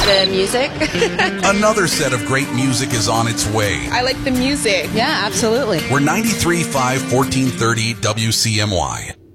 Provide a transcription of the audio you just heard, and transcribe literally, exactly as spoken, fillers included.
The music. Another set of great music is on its way. I like the music. Yeah, absolutely. We're ninety-three point five, fourteen thirty W C M Y.